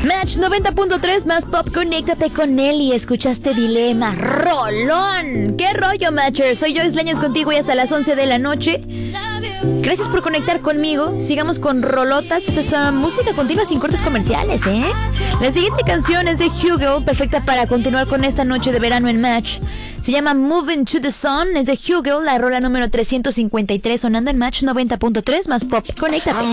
Match 90.3 más pop, conéctate con él y escuchaste Dilema. ¡Rolón! ¿Qué rollo, Matcher? Soy yo, Isleños, contigo y hasta las 11 de la noche. Gracias por conectar conmigo. Sigamos con rolotas. Esta es música continua sin cortes comerciales, ¿eh? La siguiente canción es de Hugel, perfecta para continuar con esta noche de verano en Match. Se llama Moving to the Sun, es de Hugel, la rola número 353, sonando en Match 90.3 más pop. Conéctate.